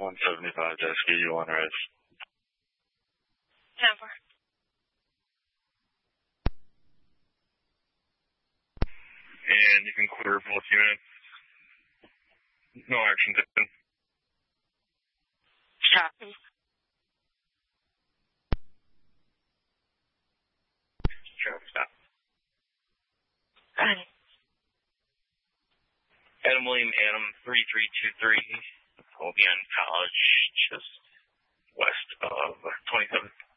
175 to SKU on res. Number. And you can clear both units. No action taken. Copy. Stop. Got it. Adam William, Adam 3323, Obion College, just west of 27th.